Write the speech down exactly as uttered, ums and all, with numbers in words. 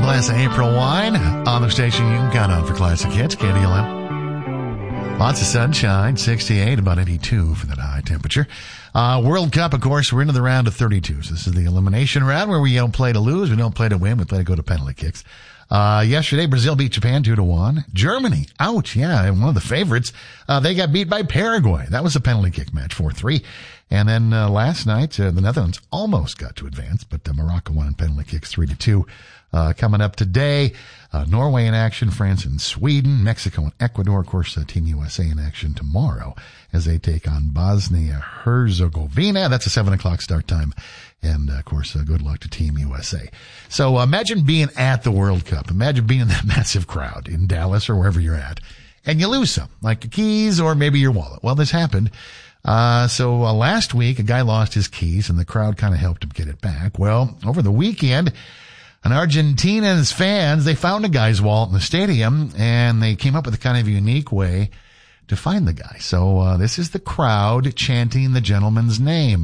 glass of April wine on the station you can count on for classic hits. Candy Lamb. Lots of sunshine, sixty-eight, about eighty-two for that high temperature. Uh, World Cup, of course, we're into the round of thirty-two. So this is the elimination round where we don't play to lose, we don't play to win, we play to go to penalty kicks. Uh, yesterday, Brazil beat Japan two to one. Germany, ouch, yeah, one of the favorites. Uh, they got beat by Paraguay. That was a penalty kick match, four three. And then, uh, last night, uh, the Netherlands almost got to advance, but uh, Morocco won in penalty kicks three to two. Uh, coming up today, uh, Norway in action, France and Sweden, Mexico and Ecuador, of course, uh, Team U S A in action tomorrow as they take on Bosnia-Herzegovina. That's a seven o'clock start time. And, uh, of course, uh, good luck to Team U S A. So uh, imagine being at the World Cup. Imagine being in that massive crowd in Dallas or wherever you're at. And you lose some, like your keys or maybe your wallet. Well, this happened. Uh, so uh, last week, a guy lost his keys and the crowd kind of helped him get it back. Well, over the weekend, an Argentina's fans, they found a guy's wallet in the stadium and they came up with a kind of unique way to find the guy. So uh, this is the crowd chanting the gentleman's name.